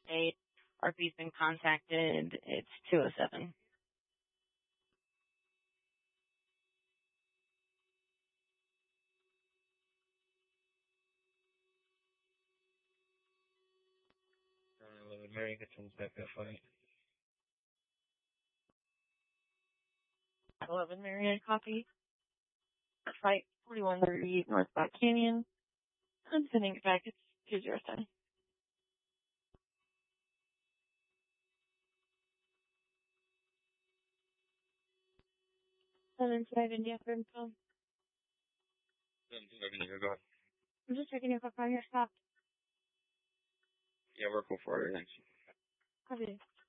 update or if he's been contacted, it's 207. Mary gets on back that fight. 11 Marion copy. Fight 4130 North Black Canyon. I'm sending it back. It's 207. Southern Side India for info. I'm just checking if I find your stop. Yeah, we're cool for it next. Copy.